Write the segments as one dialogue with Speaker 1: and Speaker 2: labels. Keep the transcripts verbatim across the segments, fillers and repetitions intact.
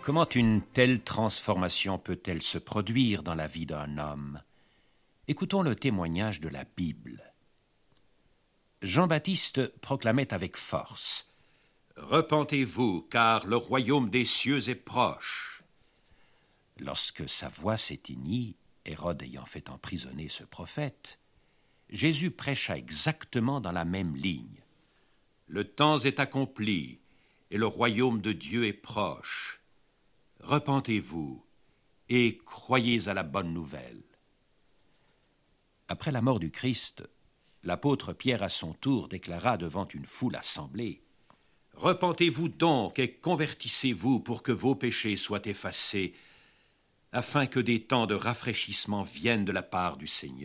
Speaker 1: Comment une telle transformation peut-elle se produire dans la vie d'un homme? Écoutons le témoignage de la Bible. Jean-Baptiste proclamait avec force « Repentez-vous, car le royaume des cieux est proche ». Lorsque sa voix s'éteignit, Hérode ayant fait emprisonner ce prophète, Jésus prêcha exactement dans la même ligne. « Le temps est accompli, et le royaume de Dieu est proche. Repentez-vous et croyez à la bonne nouvelle. » Après la mort du Christ, l'apôtre Pierre à son tour déclara devant une foule assemblée « Repentez-vous donc et convertissez-vous pour que vos péchés soient effacés, afin que des temps de rafraîchissement viennent de la part du Seigneur. »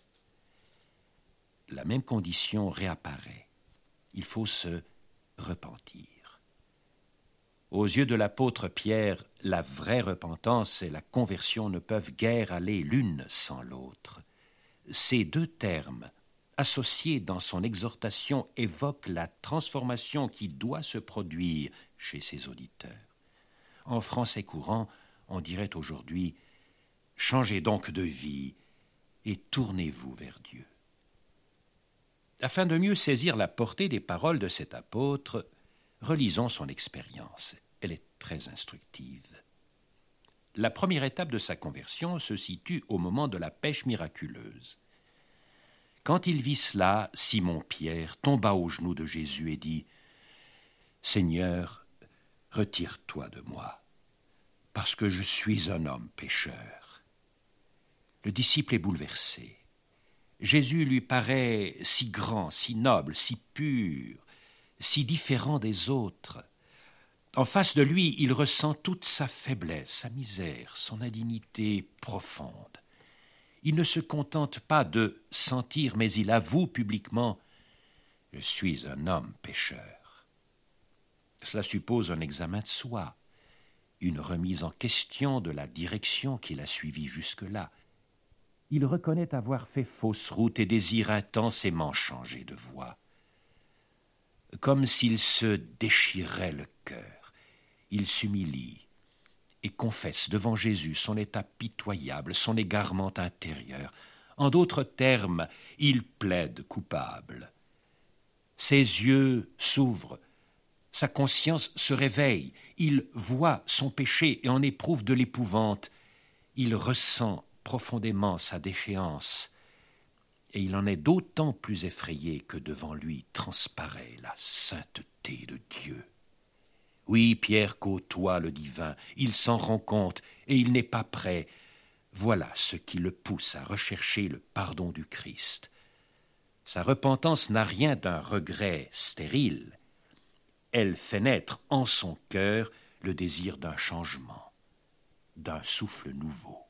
Speaker 1: La même condition réapparaît. Il faut se repentir. Aux yeux de l'apôtre Pierre, la vraie repentance et la conversion ne peuvent guère aller l'une sans l'autre. Ces deux termes, associés dans son exhortation, évoquent la transformation qui doit se produire chez ses auditeurs. En français courant, on dirait aujourd'hui « Changez donc de vie et tournez-vous vers Dieu ». Afin de mieux saisir la portée des paroles de cet apôtre, relisons son expérience. Elle est très instructive. La première étape de sa conversion se situe au moment de la pêche miraculeuse. Quand il vit cela, Simon-Pierre tomba aux genoux de Jésus et dit « Seigneur, retire-toi de moi, parce que je suis un homme pécheur. » Le disciple est bouleversé. Jésus lui paraît si grand, si noble, si pur, si différent des autres. En face de lui, il ressent toute sa faiblesse, sa misère, son indignité profonde. Il ne se contente pas de sentir, mais il avoue publiquement « Je suis un homme pécheur ». Cela suppose un examen de soi, une remise en question de la direction qu'il a suivie jusque-là. Il reconnaît avoir fait fausse route et désire intensément changer de voie. Comme s'il se déchirait le cœur, il s'humilie et confesse devant Jésus son état pitoyable, son égarement intérieur. En d'autres termes, il plaide coupable. Ses yeux s'ouvrent, sa conscience se réveille, il voit son péché et en éprouve de l'épouvante. Il ressent profondément sa déchéance, et il en est d'autant plus effrayé que devant lui transparaît la sainteté de Dieu. Oui, Pierre côtoie le divin, il s'en rend compte, et il n'est pas prêt. Voilà ce qui le pousse à rechercher le pardon du Christ. Sa repentance n'a rien d'un regret stérile. Elle fait naître en son cœur le désir d'un changement, d'un souffle nouveau.